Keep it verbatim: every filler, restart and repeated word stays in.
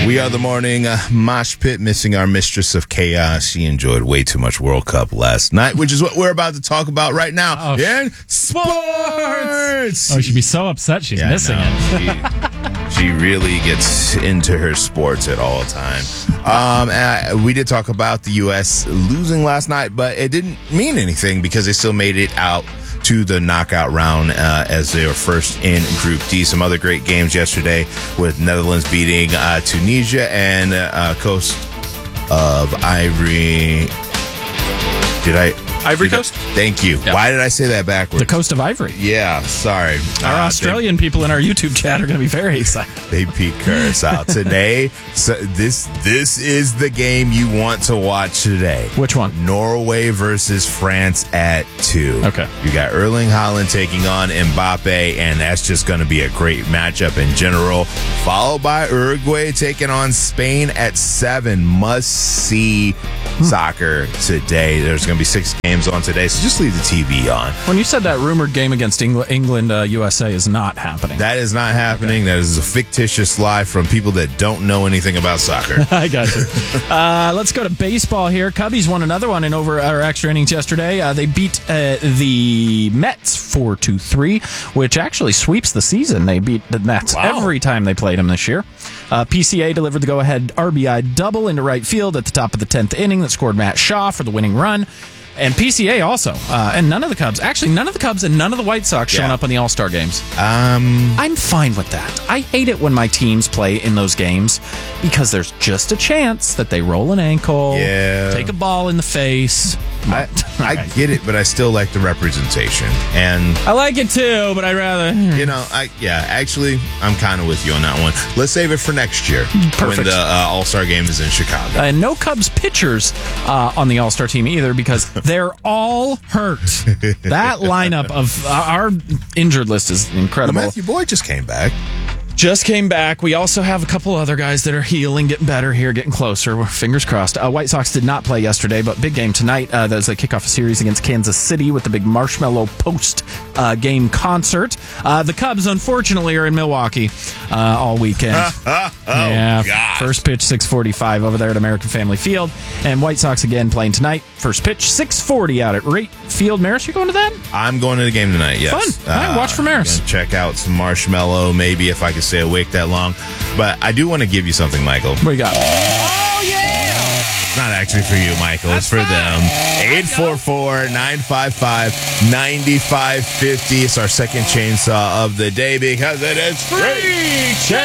We are the morning uh, mosh pit, missing our mistress of chaos. She enjoyed way too much World Cup last night, which is what we're about to talk about right now Oh, in sports. Oh, she'd be so upset she's Yeah, missing no, it. She, she really gets into her sports at all time. Um, uh, we did talk about the U S losing last night, but it didn't mean anything because they still made it out to the knockout round uh, as they were first in Group D. Some other great games yesterday with Netherlands beating uh, Tunisia and uh, Coast of Ivory. Did I? Ivory did Coast? I, thank you. Yeah. Why did I say that backwards? The Coast of Ivory. Yeah, sorry. Our Uh, Australian people in our YouTube chat are going to be very excited. They, they peek us out today. So this this is the game you want to watch today. Which one? Norway versus France at two. Okay. You got Erling Haaland taking on Mbappe, and that's just going to be a great matchup in general. Followed by Uruguay taking on Spain at seven. Must see Hmm. soccer today. There's going to be six games on today, so just leave the T V on. When you said that rumored game against England, England uh, U S A is not happening. That is not happening. That is a fictitious lie from people that don't know anything about soccer. I got you. Uh, let's go to baseball here. Cubbies won another one in over our extra innings yesterday. Uh, they beat uh, the Mets four two three, which actually sweeps the season. They beat the Mets Wow. every time they played them this year. Uh, P C A delivered the go-ahead R B I double into right field at the top of the tenth inning that scored Matt Shaw for the winning run. And P C A also. Uh, and none of the Cubs, actually none of the Cubs and none of the White Sox showing Yeah. up in the All-Star games. Um, I'm fine with that. I hate it when my teams play in those games because there's just a chance that they roll an ankle, Yeah. take a ball in the face. I, I get it, but I still like the representation. And, I like it too, but I'd rather. you know, I yeah, actually, I'm kind of with you on that one. Let's save it for next year Perfect. when the uh, All-Star game is in Chicago. And no Cubs pitchers uh, on the All-Star team either because they're all hurt. That lineup of uh, our injured list is Well, incredible. Matthew Boyd just came back. Just came back. We also have a couple other guys that are healing, getting better here, getting closer. We're fingers crossed. Uh, White Sox did not play yesterday, but big game tonight. Uh, as they kick off a series against Kansas City with the big Marshmallow post uh, game concert. Uh, the Cubs, unfortunately, are in Milwaukee uh, all weekend. oh, yeah, gosh. first pitch six forty-five over there at American Family Field, and White Sox again playing tonight. First pitch six forty out at Wright Field. Maris, you going to that? I'm going to the game tonight, yes. Fun. All right, watch for Maris. gonna Check out some Marshmallow, maybe if I can stay awake that long. But I do want to give you something, Michael. What you got? Oh, yeah! It's not actually for you, Michael. It's for them. eight four four, nine five five, nine five five zero. It's our second chainsaw of the day because it is free